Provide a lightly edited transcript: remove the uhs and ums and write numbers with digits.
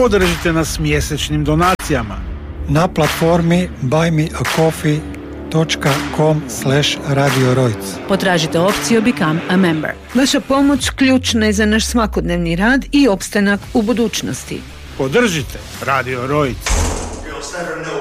Podržite nas mjesečnim donacijama na platformi buymeacoffee.com/Radio Rojc. Potražite opciju Become a Member. Vaša pomoć ključna je za naš svakodnevni rad i opstanak u budućnosti. Podržite Radio Rojc. Girls never know